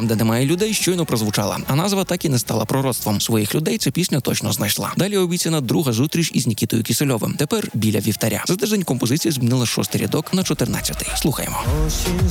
Там, де немає людей, щойно прозвучала, а назва так і не стала пророцтвом. Своїх людей ця пісня точно знайшла. Далі обіцяна друга зустріч із Нікітою Кісельовим. Тепер біля вівтаря. За тиждень композиція змінила 6-й рядок на 14-й. Слухаємо.